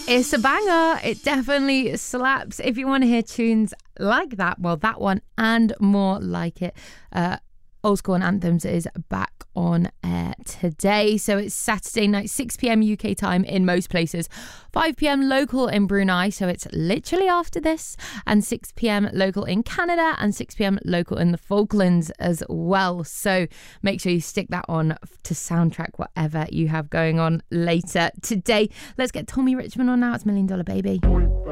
It's a banger. It definitely slaps. If you want to hear tunes like that, well, that one and more like it, Old School and Anthems is back on air today. So it's Saturday night, 6 p.m. UK time in most places, 5 p.m. local in Brunei, so it's literally after this, and 6 p.m. local in Canada and 6 p.m. local in the Falklands as well. So make sure you stick that on to soundtrack whatever you have going on later today. Let's get Tommy Richmond on now. It's $1 Million Baby.